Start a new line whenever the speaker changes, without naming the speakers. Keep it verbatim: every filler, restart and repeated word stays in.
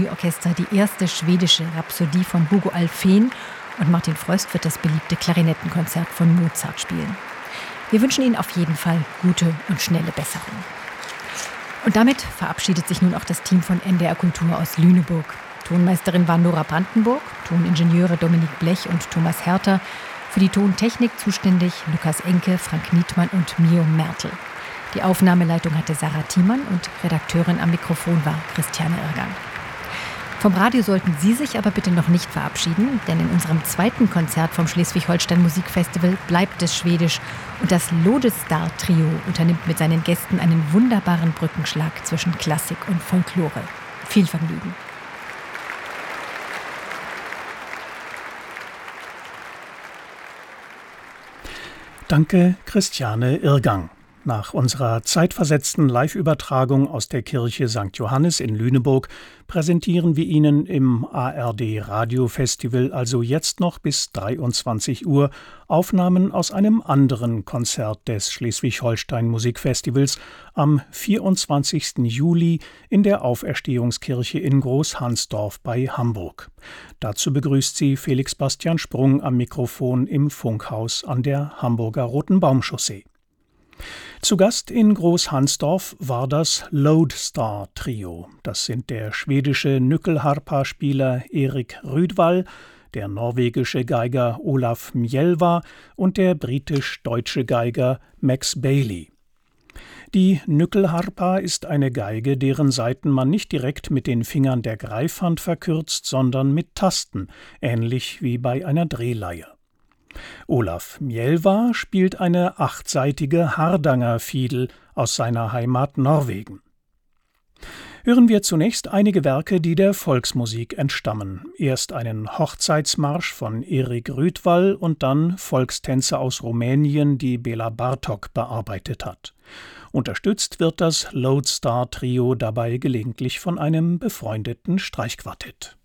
Philharmonieorchester die erste schwedische Rhapsodie von Hugo Alfvén und Martin Fröst wird das beliebte Klarinettenkonzert von Mozart spielen. Wir wünschen Ihnen auf jeden Fall gute und schnelle Besserung. Und damit verabschiedet sich nun auch das Team von N D R Kultur aus Lüneburg. Tonmeisterin war Nora Brandenburg, Toningenieure Dominik Blech und Thomas Herter, für die Tontechnik zuständig Lukas Enke, Frank Nietmann und Mio Mertel. Die Aufnahmeleitung hatte Sarah Thiemann und Redakteurin am Mikrofon war Christiane Irgang. Vom Radio sollten Sie sich aber bitte noch nicht verabschieden, denn in unserem zweiten Konzert vom Schleswig-Holstein Musikfestival bleibt es schwedisch und das Lodestar-Trio unternimmt mit seinen Gästen einen wunderbaren Brückenschlag zwischen Klassik und Folklore. Viel Vergnügen.
Danke, Christiane Irgang. Nach unserer zeitversetzten Live-Übertragung aus der Kirche Sankt Johannes in Lüneburg präsentieren wir Ihnen im A R D Radio-Festival also jetzt noch bis dreiundzwanzig Uhr Aufnahmen aus einem anderen Konzert des Schleswig-Holstein Musikfestivals am vierundzwanzigsten Juli in der Auferstehungskirche in Großhansdorf bei Hamburg. Dazu begrüßt Sie Felix Bastian Sprung am Mikrofon im Funkhaus an der Hamburger Roten Baumchaussee. Zu Gast in Großhansdorf war das Lodestar-Trio. Das sind der schwedische Nyckelharpa-Spieler Erik Rydwall, der norwegische Geiger Olaf Mjelva und der britisch-deutsche Geiger Max Bailey. Die Nyckelharpa ist eine Geige, deren Saiten man nicht direkt mit den Fingern der Greifhand verkürzt, sondern mit Tasten, ähnlich wie bei einer Drehleihe. Olaf Mjelva spielt eine achtsaitige Hardanger-Fiedel aus seiner Heimat Norwegen. Hören wir zunächst einige Werke, die der Volksmusik entstammen. Erst einen Hochzeitsmarsch von Erik Rydwall und dann Volkstänze aus Rumänien, die Bela Bartok bearbeitet hat. Unterstützt wird das Lodestar-Trio dabei gelegentlich von einem befreundeten Streichquartett.